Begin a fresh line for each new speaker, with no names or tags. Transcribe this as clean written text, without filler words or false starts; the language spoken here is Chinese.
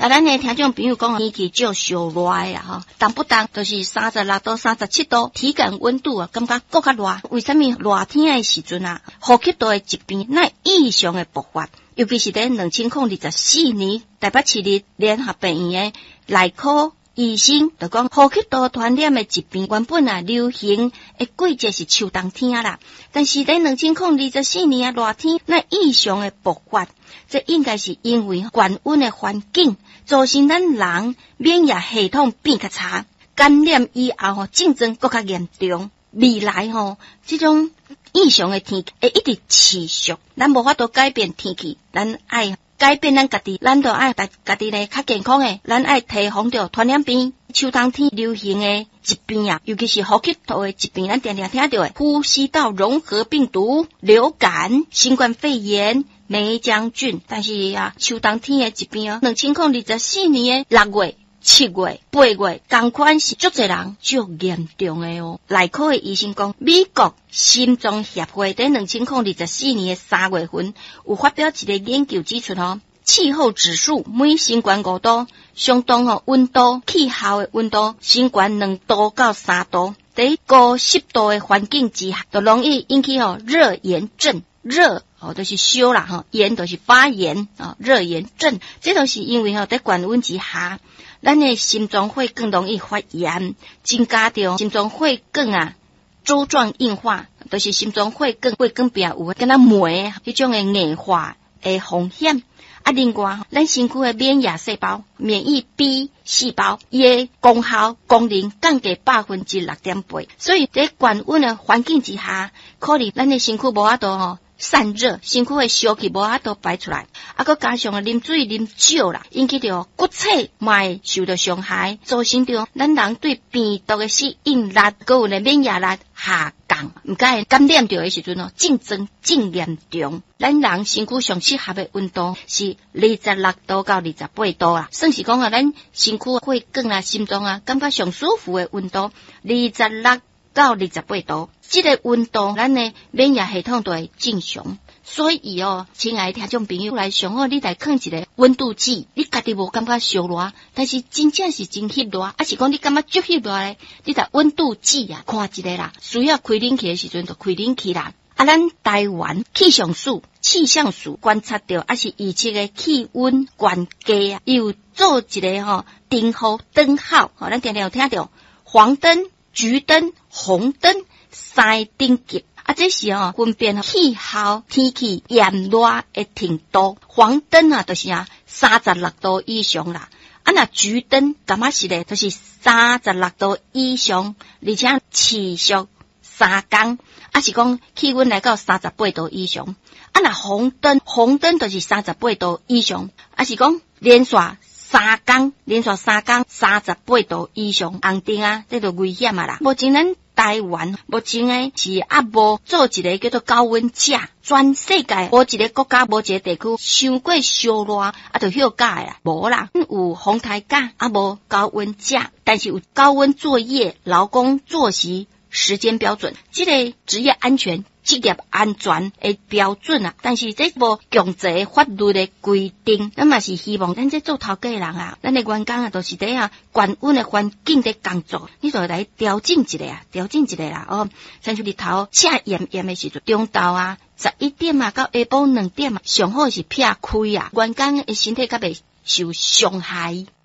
咱的听众朋友讲天气少烧热啊哈，动不动就是36度、37度，体感温度啊，感觉更较热。为什么热天的时阵啊，呼吸道的疾病那异常的爆发？尤其是在2024年，台北市立联合病院的内科医生就讲，呼吸道传染的疾病原本啊流行的季节是秋冬天啦，但是在2024年啊热天那异常的爆发，这应该是因为高温的环境造成咱人免疫系统变较差，感染以后症状更加严重。未来这种异常的天气会一直持续，咱无法度改变天气，咱爱改变咱家己，咱就爱家己咧较健康诶，咱爱提防着传染病、秋冬天流行诶疾病啊，尤其是呼吸道诶疾病，咱常常听到诶呼吸道融合病毒、流感、新冠肺炎、梅将军，但是啊，秋冬天诶疾病2024年诶6月。7月、8月，同款是足侪人足严重的哦。内科的医生讲，美国心脏协会在2024年的3月份有发表一个研究指出气候指数每升悬5度，相当温度气候的温度升悬2度到3度，在高湿度的环境之下，就容易引起热炎症。热就是烧啦炎就是发炎热炎症，这都是因为在高温之下。咱的心脏会更容易发炎，增加着心脏血管啊粥状硬化，就是心脏血管边有跟它酶迄种的硬化的风险。另外，咱身躯的免疫细胞、免疫 B 细胞，伊的功效功能降低6.8%，所以在高温的环境之下，可能咱的身躯无法度散热，身躯的烧气无法度排出来，佮加上啉水啉少啦，引起着骨髓嘛受到伤害，造成着咱人对病毒的适应力，佮有免疫力下降，唔该感染着的时阵症状真严重。咱人身躯上适合的温度是26度到28度啦，算是讲咱身躯血管啊、心脏啊，感觉上舒服的温度26到28度，这个温度咱的免疫系统就会正常。所以亲爱的听众朋友来上好，你来放一个温度计，你家己无感觉烧热，但是真正是真翕热，还是讲你感觉足翕热咧？你来温度计啊看一下啦，需要开冷气的时阵就开冷气啦。咱台湾气象署观察到，还是预测的气温悬低啊，又做一个灯号灯号，咱常常有听到黄灯、橘灯、红灯3等级这是分辨气候天气炎热的程度。黄灯就是36度以上啦，那橘灯干嘛是咧？就是36度以上，而且持续3天，是讲气温来到38度以上。那红灯就是38度以上，是讲连续3天38度以上，红灯这就危险啦。目前咱台湾目前是无做一个叫做高温假，全世界无一个国家无一个地区伤过烧热就休假啦，无啦。有风台假无高温假，但是有高温作业、劳工作息时间标准，这个职业安全、职业安全的标准但是这无强制法律的规定，咱嘛是希望咱这做头家人咱的员工都是在高温的环境在工作，你就来调整一下啦像日头赤炎的时阵，中昼11点到下晡2点上好是撇开员工的身体较袂受伤害。